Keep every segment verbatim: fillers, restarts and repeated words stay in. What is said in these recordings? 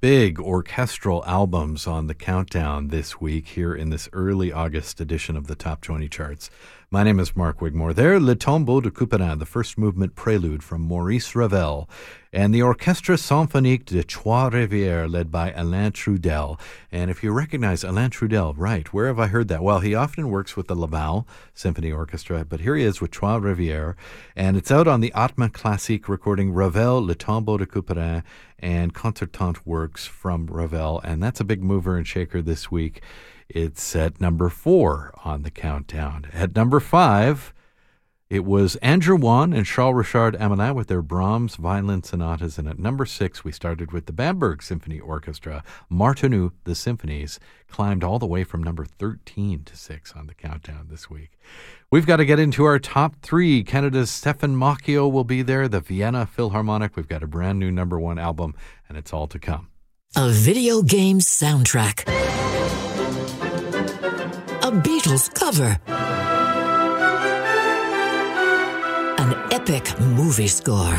big orchestral albums on the countdown this week here in this early August edition of the Top twenty Charts. My name is Mark Wigmore. There, Le Tombeau de Couperin, the first movement prelude from Maurice Ravel, and the Orchestre Symphonique de Trois-Rivières, led by Alain Trudel. And if you recognize Alain Trudel, right, where have I heard that? Well, he often works with the Laval Symphony Orchestra, but here he is with Trois-Rivières, and it's out on the Atma Classique recording Ravel, Le Tombeau de Couperin, and concertante works from Ravel, and that's a big mover and shaker this week. It's at number four on the countdown. At number five, it was Andrew Wan and Charles-Richard Amelin with their Brahms violin sonatas. And at number six, we started with the Bamberg Symphony Orchestra. Martenu, the Symphonies, climbed all the way from number thirteen to six on the countdown this week. We've got to get into our top three. Canada's Stefan Macchio will be there, the Vienna Philharmonic. We've got a brand new number one album, and it's all to come. A video game soundtrack. A Beatles cover. An epic movie score.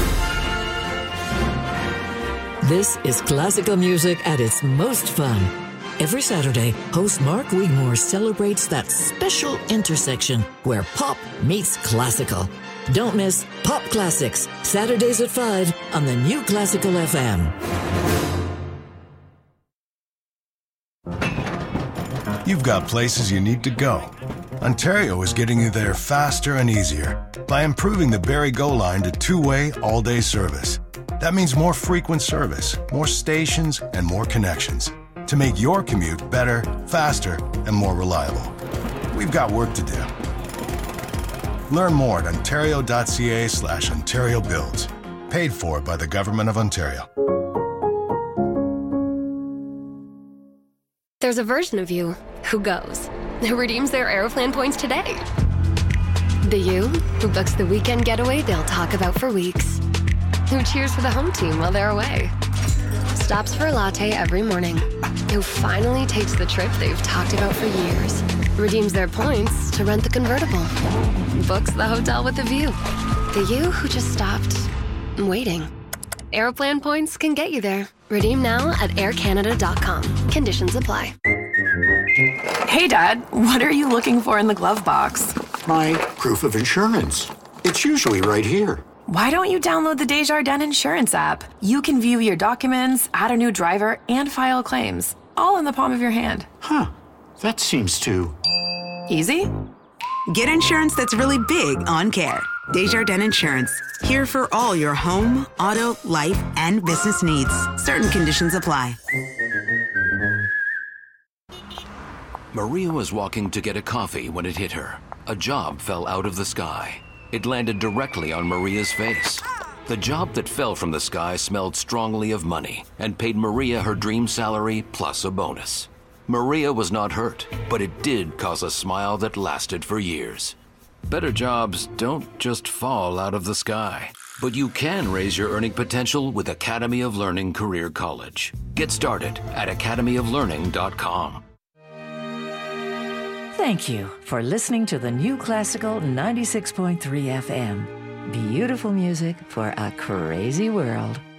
This is classical music at its most fun. Every Saturday, host Mark Wigmore celebrates that special intersection where pop meets classical. Don't miss Pop Classics, Saturdays at five on the New Classical F M. You've got places you need to go. Ontario is getting you there faster and easier by improving the Barrie Go line to two-way, all-day service. That means more frequent service, more stations, and more connections to make your commute better, faster, and more reliable. We've got work to do. Learn more at ontario.ca slash Ontario Builds. Paid for by the Government of Ontario. There's a version of you who goes, who redeems their Aeroplan points today. The you who books the weekend getaway they'll talk about for weeks. Who cheers for the home team while they're away. Stops for a latte every morning. Who finally takes the trip they've talked about for years. Redeems their points to rent the convertible. Books the hotel with a view. The you who just stopped waiting. Aeroplan points can get you there. Redeem now at air canada dot com. Conditions apply. Hey, Dad, what are you looking for in the glove box? My proof of insurance. It's usually right here. Why don't you download the Desjardins Insurance app? You can view your documents, add a new driver, and file claims, all in the palm of your hand. Huh. That seems too... easy? Get insurance that's really big on care. Desjardins Insurance. Here for all your home, auto, life, and business needs. Certain conditions apply. Maria was walking to get a coffee when it hit her. A job fell out of the sky. It landed directly on Maria's face. The job that fell from the sky smelled strongly of money and paid Maria her dream salary plus a bonus. Maria was not hurt, but it did cause a smile that lasted for years. Better jobs don't just fall out of the sky, but you can raise your earning potential with Academy of Learning Career College. Get started at academy of learning dot com. Thank you for listening to the New Classical ninety-six point three F M. Beautiful music for a crazy world.